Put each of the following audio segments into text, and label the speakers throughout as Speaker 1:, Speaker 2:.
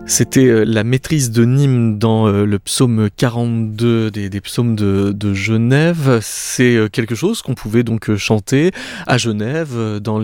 Speaker 1: C'était la maîtrise de Nîmes dans le psaume 42 des psaumes de Genève. C'est quelque chose qu'on pouvait donc chanter à Genève dans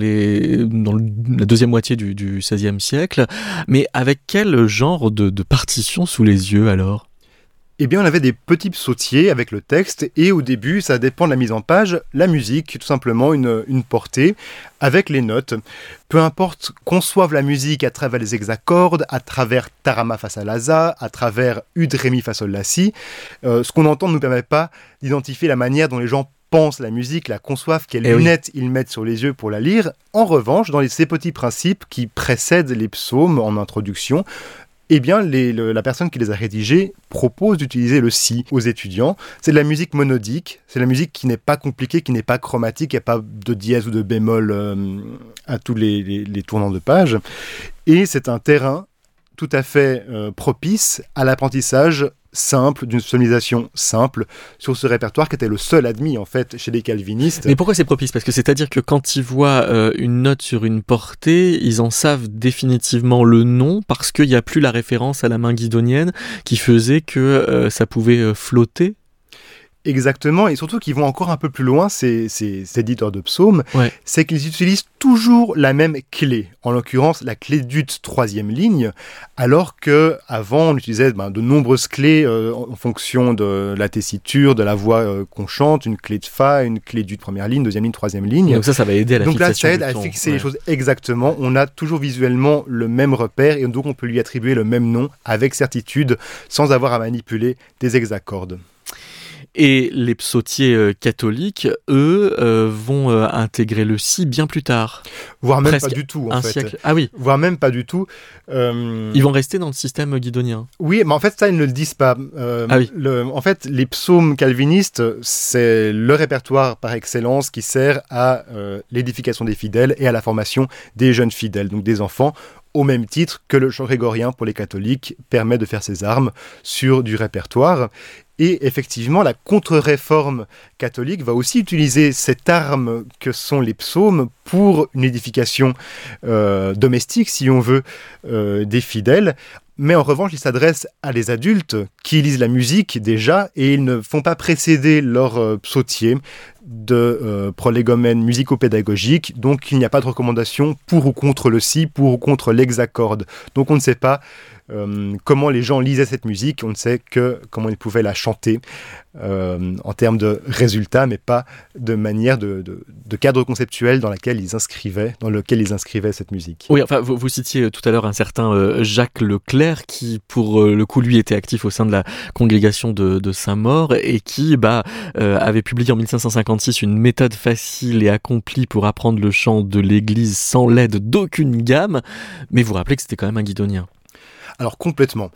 Speaker 1: la deuxième moitié du XVIe siècle. Mais avec quel genre de partition sous les yeux alors ?
Speaker 2: Eh bien, on avait des petits psautiers avec le texte et au début, ça dépend de la mise en page, la musique, tout simplement une portée avec les notes. Peu importe qu'on conçoive la musique à travers les hexacordes, à travers tarama fa sa la za, à travers ud ré mi fa sol la si, ce qu'on entend ne nous permet pas d'identifier la manière dont les gens pensent la musique, la conçoivent, quelles lunettes ils mettent sur les yeux pour la lire. En revanche, dans ces petits principes qui précèdent les psaumes en introduction, eh bien, la personne qui les a rédigés propose d'utiliser le si aux étudiants. C'est de la musique monodique, c'est de la musique qui n'est pas compliquée, qui n'est pas chromatique, il n'y a pas de dièse ou de bémol à tous les tournants de page. Et c'est un terrain tout à fait propice à l'apprentissage simple, d'une sonorisation simple sur ce répertoire qui était le seul admis en fait chez les calvinistes.
Speaker 1: Mais pourquoi c'est propice ? Parce que c'est-à-dire que quand ils voient une note sur une portée, ils en savent définitivement le nom parce qu'il n'y a plus la référence à la main guidonienne qui faisait que ça pouvait flotter.
Speaker 2: Exactement, et surtout qu'ils vont encore un peu plus loin, ces éditeurs de psaumes,
Speaker 1: ouais.
Speaker 2: C'est qu'ils utilisent toujours la même clé, en l'occurrence la clé d'ut troisième ligne, alors qu'avant on utilisait de nombreuses clés en fonction de la tessiture, de la voix qu'on chante, une clé de fa, une clé d'ut première ligne, deuxième ligne, troisième ligne.
Speaker 1: Donc ça va aider à la fixation.
Speaker 2: Donc là, ça aide à fixer les choses exactement. On a toujours visuellement le même repère, et donc on peut lui attribuer le même nom avec certitude, sans avoir à manipuler des hexacordes.
Speaker 1: Et les psautiers catholiques, eux, vont intégrer le si bien plus tard.
Speaker 2: Voire même
Speaker 1: presque
Speaker 2: pas du tout, en
Speaker 1: un
Speaker 2: fait.
Speaker 1: siècle. Ah oui.
Speaker 2: Voire même pas du tout.
Speaker 1: Ils vont rester dans le système guidonien.
Speaker 2: Oui, mais en fait, ça, ils ne le disent pas.
Speaker 1: Ah oui.
Speaker 2: En fait, les psaumes calvinistes, c'est le répertoire par excellence qui sert à l'édification des fidèles et à la formation des jeunes fidèles, donc des enfants, au même titre que le chant grégorien pour les catholiques permet de faire ses armes sur du répertoire. Et effectivement, la contre-réforme catholique va aussi utiliser cette arme que sont les psaumes pour une édification domestique, si on veut, des fidèles. Mais en revanche, ils s'adressent à les adultes qui lisent la musique déjà et ils ne font pas précéder leur psautier de prolégomènes musico-pédagogiques. Donc il n'y a pas de recommandation pour ou contre le si, pour ou contre l'hexacorde. Donc on ne sait pas comment les gens lisaient cette musique, on ne sait que comment ils pouvaient la chanter en termes de résultats, mais pas de manière de cadre conceptuel dans lequel ils inscrivaient cette musique.
Speaker 1: Oui, enfin, vous citiez tout à l'heure un certain Jacques Leclerc qui, pour le coup, lui, était actif au sein de la congrégation de Saint-Maur et qui avait publié en 1556 une méthode facile et accomplie pour apprendre le chant de l'Église sans l'aide d'aucune gamme. Mais vous rappelez que c'était quand même un guidonien.
Speaker 2: Alors complètement.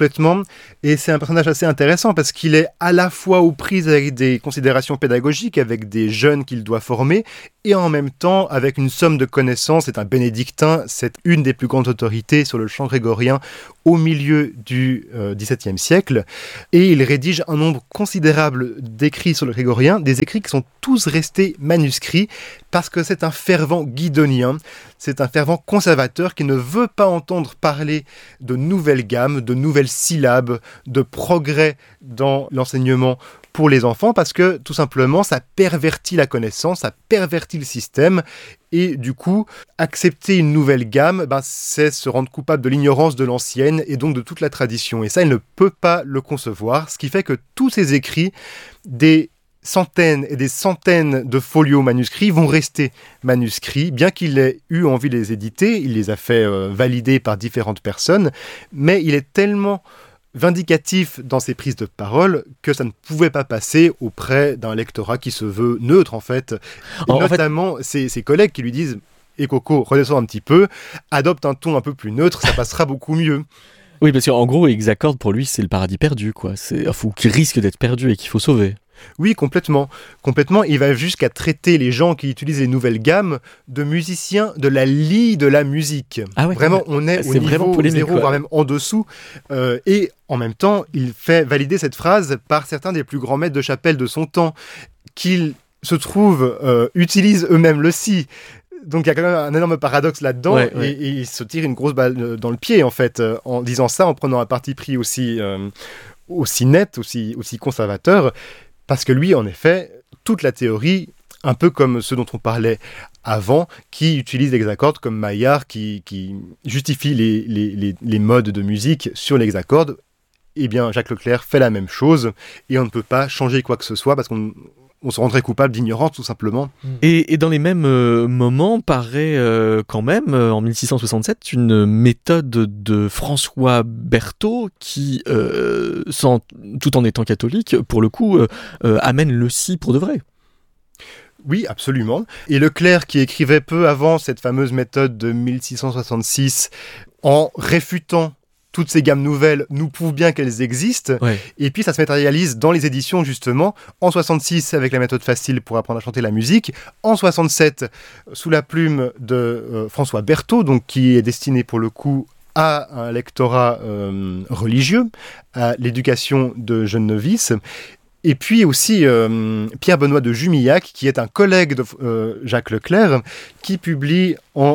Speaker 2: Et c'est un personnage assez intéressant parce qu'il est à la fois aux prises avec des considérations pédagogiques, avec des jeunes qu'il doit former, et en même temps avec une somme de connaissances. C'est un bénédictin, c'est une des plus grandes autorités sur le chant grégorien au milieu du XVIIe siècle. Et il rédige un nombre considérable d'écrits sur le grégorien, des écrits qui sont tous restés manuscrits parce que c'est un fervent guidonien, c'est un fervent conservateur qui ne veut pas entendre parler de nouvelles gammes, de nouvelles syllabes, de progrès dans l'enseignement pour les enfants parce que tout simplement ça pervertit la connaissance, ça pervertit le système et du coup accepter une nouvelle gamme c'est se rendre coupable de l'ignorance de l'ancienne et donc de toute la tradition et ça il ne peut pas le concevoir, ce qui fait que tous ces écrits, des centaines et des centaines de folios manuscrits vont rester manuscrits, bien qu'il ait eu envie de les éditer, il les a fait valider par différentes personnes, mais il est tellement vindicatif dans ses prises de parole que ça ne pouvait pas passer auprès d'un lectorat qui se veut neutre en fait. Et notamment ses collègues qui lui disent « Et Coco, redescends un petit peu, adopte un ton un peu plus neutre, ça passera beaucoup mieux ».
Speaker 1: Oui, parce qu'en gros, hexacorde pour lui, c'est le paradis perdu, quoi. Ou qui risque d'être perdu et qu'il faut sauver.
Speaker 2: Oui, complètement. Il va jusqu'à traiter les gens qui utilisent les nouvelles gammes de musiciens de la lie de la musique.
Speaker 1: Ah ouais,
Speaker 2: vraiment, on est au niveau zéro, voire même en dessous. Et en même temps, il fait valider cette phrase par certains des plus grands maîtres de chapelle de son temps, qu'ils se trouvent utilisent eux-mêmes le si. Donc il y a quand même un énorme paradoxe là-dedans, et il se tire une grosse balle dans le pied, en fait, en disant ça, en prenant un parti pris aussi net, aussi conservateur, parce que lui, en effet, toute la théorie, un peu comme ceux dont on parlait avant, qui utilisent l'hexacorde comme Maillard, qui justifie les modes de musique sur l'hexacorde, eh bien Jacques Leclerc fait la même chose, et on ne peut pas changer quoi que ce soit, parce qu'on se rendrait coupable d'ignorance, tout simplement.
Speaker 1: Et dans les mêmes moments, paraît quand même, en 1667, une méthode de François Berthaud qui, tout en étant catholique, pour le coup, amène le si pour de vrai.
Speaker 2: Oui, absolument. Et Leclerc, qui écrivait peu avant cette fameuse méthode de 1666, en réfutant toutes ces gammes nouvelles, nous prouve bien qu'elles existent.
Speaker 1: Ouais.
Speaker 2: Et puis ça se matérialise dans les éditions, justement, en 66 avec la méthode facile pour apprendre à chanter la musique, en 67 sous la plume de François Berthaud, donc qui est destiné pour le coup à un lectorat religieux, à l'éducation de jeunes novices. Et puis aussi Pierre-Benoît de Jumillac, qui est un collègue de Jacques Leclerc, qui publie en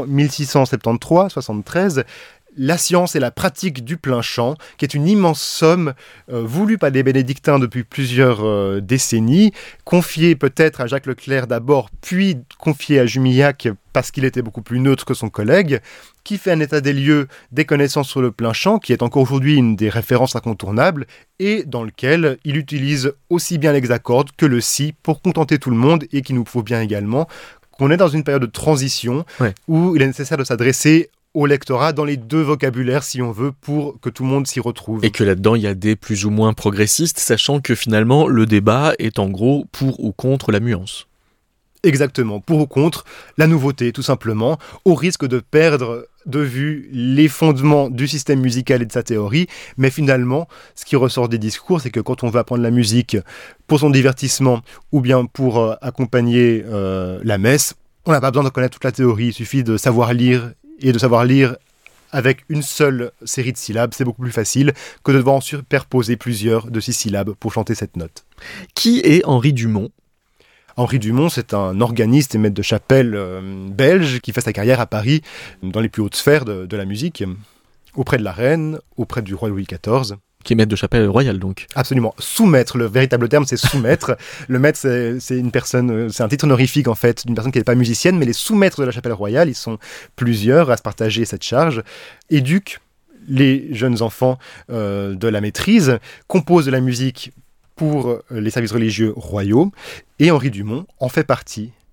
Speaker 2: 1673 La science et la pratique du plein chant, qui est une immense somme voulue par les bénédictins depuis plusieurs décennies, confiée peut-être à Jacques Leclerc d'abord, puis confiée à Jumillac parce qu'il était beaucoup plus neutre que son collègue, qui fait un état des lieux des connaissances sur le plein chant, qui est encore aujourd'hui une des références incontournables, et dans lequel il utilise aussi bien l'hexacorde que le si pour contenter tout le monde, et qui nous prouve bien également qu'on est dans une période de transition où il est nécessaire de s'adresser au lectorat dans les deux vocabulaires, si on veut, pour que tout le monde s'y retrouve.
Speaker 1: Et que là-dedans, il y a des plus ou moins progressistes, sachant que finalement, le débat est en gros pour ou contre la muance.
Speaker 2: Exactement, pour ou contre la nouveauté, tout simplement, au risque de perdre de vue les fondements du système musical et de sa théorie. Mais finalement, ce qui ressort des discours, c'est que quand on veut apprendre la musique pour son divertissement ou bien pour accompagner la messe, on n'a pas besoin de connaître toute la théorie, il suffit de savoir lire, et de savoir lire avec une seule série de syllabes, c'est beaucoup plus facile que de devoir en superposer plusieurs de 6 syllabes pour chanter cette note.
Speaker 1: Qui est Henri Dumont ?
Speaker 2: Henri Dumont, c'est un organiste et maître de chapelle belge qui fait sa carrière à Paris, dans les plus hautes sphères de la musique, auprès de la reine, auprès du roi Louis XIV.
Speaker 1: Qui est maître de chapelle royale, donc.
Speaker 2: Absolument. Sous-maître, le véritable terme, c'est sous-maître. Le maître, c'est une personne, c'est un titre honorifique, en fait, d'une personne qui n'est pas musicienne, mais les sous-maîtres de la chapelle royale, ils sont plusieurs à se partager cette charge, éduquent les jeunes enfants de la maîtrise, composent de la musique pour les services religieux royaux, et Henri Dumont en fait partie.